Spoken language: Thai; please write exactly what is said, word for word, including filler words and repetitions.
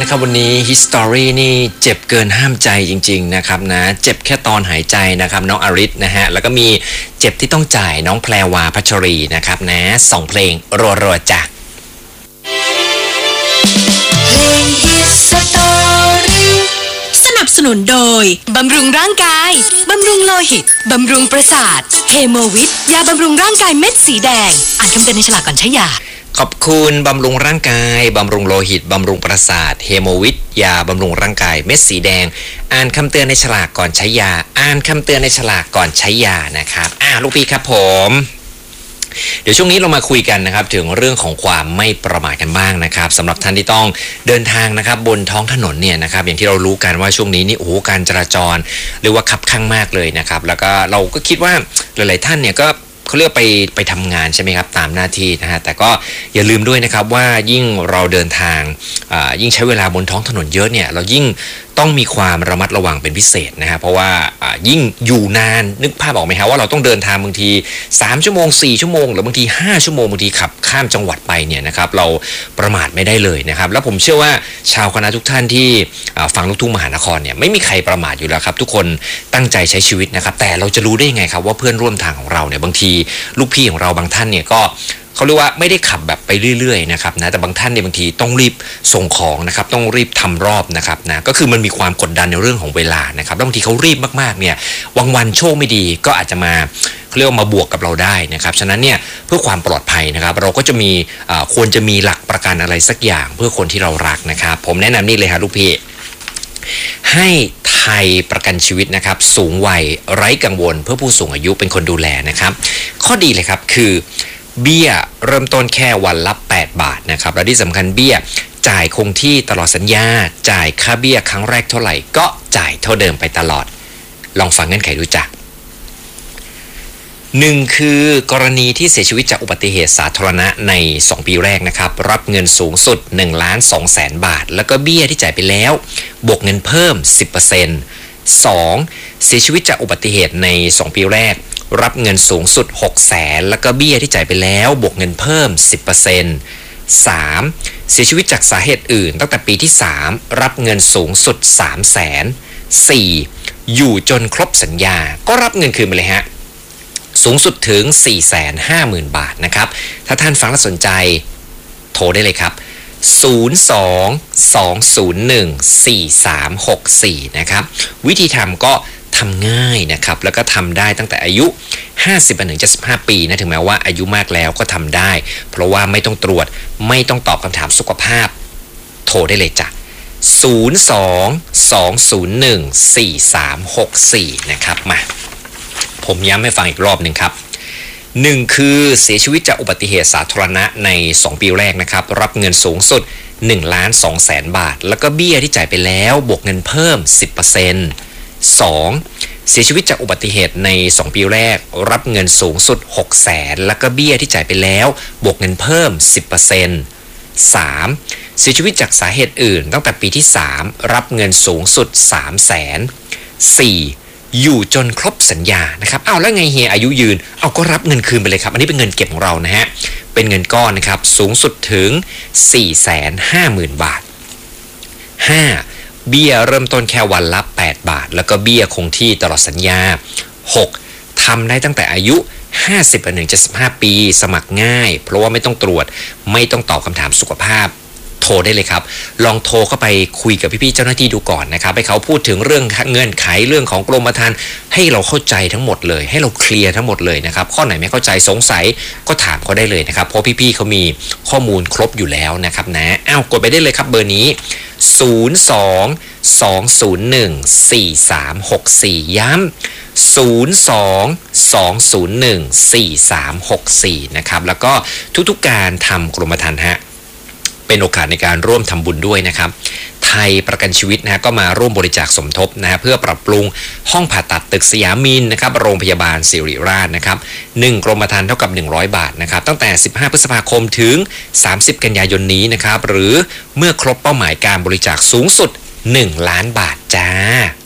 นะครับวันนี้ History นี่เจ็บเกินห้ามใจจริงๆนะครับนะเจ็บแค่ตอนหายใจนะครับน้องอริสนะฮะแล้วก็มีเจ็บที่ต้องจ่ายน้องแพรวาพัชรีนะครับนะสองเพลงรัวๆจ้ะสนับสนุนโดยบำรุงร่างกายบำรุงโลหิตบำรุงประสาทเฮโมวิทยาบำรุงร่างกายเม็ดสีแดงอ่านคำเตือนในฉลากก่อนใช้ยาขอบคุณบำรุงร่างกายบำรุงโลหิตบำรุงประสาทเฮโมวิทยาบำรุงร่างกายเม็ดสีแดงอ่านคำเตือนในฉลากก่อนใช้ยาอ่านคำเตือนในฉลากก่อนใช้ยานะครับอ่าลูกพี่ครับผมเดี๋ยวช่วงนี้เรามาคุยกันนะครับถึงเรื่องของความไม่ประมาทกันบ้างนะครับสำหรับท่านที่ต้องเดินทางนะครับบนท้องถนนเนี่ยนะครับอย่างที่เรารู้กันว่าช่วงนี้นี่โอ้โหการจราจรหรือว่าคับคั่งมากเลยนะครับแล้วก็เราก็คิดว่าหลายๆท่านเนี่ยก็เขาเรียกไปไปทำงานใช่ไหมครับตามหน้าที่นะฮะแต่ก็อย่าลืมด้วยนะครับว่ายิ่งเราเดินทางยิ่งใช้เวลาบนท้องถนนเยอะเนี่ยเรายิ่งต้องมีความระมัดระวังเป็นพิเศษนะฮะเพราะว่ายิ่งอยู่นานนึกภาพออกไหมครับว่าเราต้องเดินทางบางทีสามชั่วโมงสี่ชั่วโมงหรือบางทีห้าชั่วโมงบางทีขับข้ามจังหวัดไปเนี่ยนะครับเราประมาทไม่ได้เลยนะครับแล้วผมเชื่อว่าชาวคณะทุกท่านที่ฟังลูกทุ่งมหานครเนี่ยไม่มีใครประมาทอยู่แล้วครับทุกคนตั้งใจใช้ชีวิตนะครับแต่เราจะรู้ได้ยังไงครับว่าเพื่อนร่วมทางของเราเนี่ยบางทีลูกพี่ของเราบางท่านเนี่ยก็เขาเรียกว่าไม่ได้ขับแบบไปเรื่อยๆนะครับนะแต่บางท่านเนี่ยบางทีต้องรีบส่งของนะครับต้องรีบทำรอบนะครับนะก็คือมันมีความกดดันในเรื่องของเวลานะครับบางทีเขารีบมากๆเนี่ยวันวันโชคไม่ดีก็อาจจะมาเขาเรียกว่ามาบวกกับเราได้นะครับฉะนั้นเนี่ยเพื่อความปลอดภัยนะครับเราก็จะมีควรจะมีหลักประกันอะไรสักอย่างเพื่อคนที่เรารักนะครับผมแนะนำนี่เลยครับลูกพี่ให้ไทยประกันชีวิตนะครับสูงวัยไร้กังวลเพื่อผู้สูงอายุเป็นคนดูแลนะครับข้อดีเลยครับคือเบี้ยเริ่มต้นแค่วันละแปดบาทนะครับและที่สำคัญเบี้ยจ่ายคงที่ตลอดสัญญาจ่ายค่าเบี้ยครั้งแรกเท่าไหร่ก็จ่ายเท่าเดิมไปตลอดลองฟังเงื่อนไขดูจ้ะหนึ่งคือกรณีที่เสียชีวิตจากอุบัติเหตุสาธารณะในสองปีแรกนะครับรับเงินสูงสุดหนึ่งล้านสองแสนบาทแล้วก็เบี้ยที่จ่ายไปแล้วบวกเงินเพิ่ม สิบเปอร์เซ็นต์ สองเสียชีวิตจากอุบัติเหตุในสองปีแรกรับเงินสูงสุดหกแสนแล้วก็เบี้ยที่จ่ายไปแล้วบวกเงินเพิ่ม สิบเปอร์เซ็นต์ สามเสียชีวิตจากสาเหตุอื่นตั้งแต่ปีที่สามรับเงินสูงสุดสามแสน สี่อยู่จนครบสัญญาก็รับเงินคืนไปเลยฮะสูงสุดถึง สี่แสนห้าหมื่น บาทนะครับถ้าท่านฟังแล้วสนใจโทรได้เลยครับศูนย์ สอง สอง ศูนย์ หนึ่ง สี่ สาม หก สี่นะครับวิธีทำก็ทำง่ายนะครับแล้วก็ทำได้ตั้งแต่อายุห้าสิบถึงเจ็ดสิบห้าปีนะถึงแม้ว่าอายุมากแล้วก็ทำได้เพราะว่าไม่ต้องตรวจไม่ต้องตอบคำถามสุขภาพโทรได้เลยจ้ะศูนย์ สอง สอง ศูนย์ หนึ่ง สี่ สาม หก สี่นะครับมาผมย้ำให้ฟังอีกรอบหนึ่งครับหนึ่งคือเสียชีวิตจากอุบัติเหตุสาธารณะในสองปีแรกนะครับรับเงินสูงสุดหนึ่งล้านสองแสนบาทแล้วก็เบี้ยที่จ่ายไปแล้วบวกเงินเพิ่ม สิบเปอร์เซ็นต์ สองเสียชีวิตจากอุบัติเหตุในสองปีแรกรับเงินสูงสุดหกแสนแล้วก็เบี้ยที่จ่ายไปแล้วบวกเงินเพิ่ม สิบเปอร์เซ็นต์ สามเสียชีวิตจากสาเหตุอื่นตั้งแต่ปีที่สามรับเงินสูงสุดสามแสน สี่อยู่จนครบสัญญานะครับอ้าวแล้วไงเฮียอายุยืนเอาก็รับเงินคืนไปเลยครับอันนี้เป็นเงินเก็บของเรานะฮะเป็นเงินก้อนนะครับสูงสุดถึง สี่แสนห้าหมื่น บาท ห้าเบี้ยเริ่มต้นแค่วันละแปดบาทแล้วก็เบี้ยคงที่ตลอดสัญญา หกทำได้ตั้งแต่อายุห้าสิบถึงเจ็ดสิบห้าปีสมัครง่ายเพราะว่าไม่ต้องตรวจไม่ต้องตอบคำถามสุขภาพโทรได้เลยครับลองโทรเข้าไปคุยกับพี่ๆเจ้าหน้าที่ดูก่อนนะครับให้เขาพูดถึงเรื่องเงื่อนไขเรื่องของกรมธรรม์ให้เราเข้าใจทั้งหมดเลยให้เราเคลียร์ทั้งหมดเลยนะครับข้อไหนไม่เข้าใจสงสัยก็ถามเขาได้เลยนะครับเพราะพี่ๆเขามีข้อมูลครบอยู่แล้วนะครับนะอ้าวกดไปได้เลยครับเบอร์นี้ศูนย์ สอง สอง ศูนย์ หนึ่ง สี่ สาม หก สี่ย้ำศูนย์ สอง สอง ศูนย์ หนึ่ง สี่ สาม หก สี่นะครับแล้วก็ทุกๆการทำกรมธรรม์ฮะเป็นโอกาสในการร่วมทำบุญด้วยนะครับไทยประกันชีวิตนะก็มาร่วมบริจาคสมทบนะเพื่อปรับปรุงห้องผ่าตัดตึกสยามินนะครับโรงพยาบาลศิริราชนะครับหนึ่งกรมธรรม์เท่ากับหนึ่งร้อยบาทนะครับตั้งแต่สิบห้าพฤษภาคมถึงสามสิบกันยายนนี้นะครับหรือเมื่อครบเป้าหมายการบริจาคสูงสุดหนึ่งล้านบาทจ้า